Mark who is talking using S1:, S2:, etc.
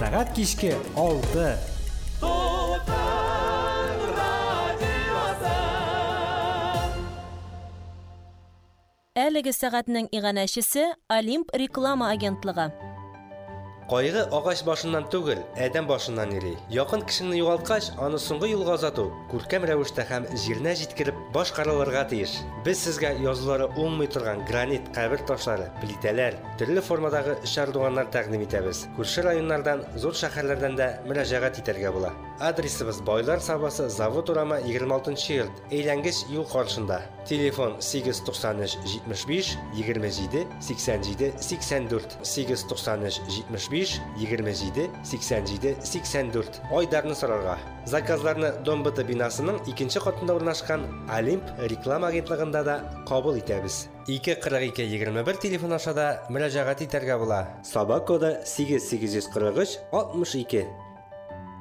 S1: Сәгать кичке 6.
S2: Әлеге сәгатьнең иганәчесе Олимп реклама агентлыгы.
S3: Кайгы агач башыннан түгел, әдәм башыннан йөри. Якын кешеңне югалткач, аны соңгы юлга озату күркәм рәвештә һәм җиренә җиткереп башкарылырга тиеш. Без сезгә язулары уңмый торган гранит кабер ташлары, плитәләр, төрле формадагы шардуганнар тәкъдим итәбез. Күрше районнардан, зур шәһәрләрдән дә мөрәҗәгать итәргә була. Адресыбыз Байлар Сабасы, завод урамы 26-нчы йорт, әйләнгеч юл каршында. Телефон 893 75 27 87 84 893 75 27 87 84. Айдарны сорарга. Заказларны Домбыты бинасының 2-нче катында урнашкан Олимп реклама агентлыгында да кабул итәбез. 242-21 телефон аша да мөрәҗәгать итәргә була. Саба коды 8843 62.